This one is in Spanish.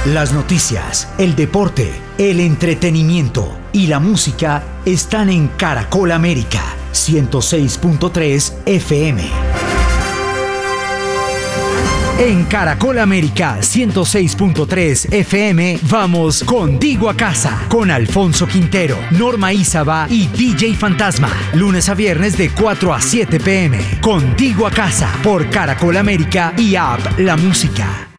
Las noticias, el deporte, el entretenimiento y la música están en Caracol América 106.3 FM. En Caracol América 106.3 FM vamos contigo a casa con Alfonso Quintero, Norma Ízaba y DJ Fantasma. Lunes a viernes de 4 a 7 p.m. Contigo a casa por Caracol América y App La Música.